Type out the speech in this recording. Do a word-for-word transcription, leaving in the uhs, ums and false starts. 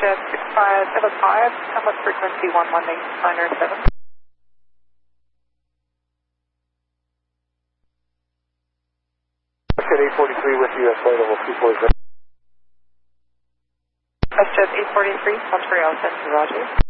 WestJet six five seven five, come with frequency one one eight nine zero seven. WestJet eight forty-three with U S flight level two four zero. WestJet eight forty-three, Montreal, Center, Roger.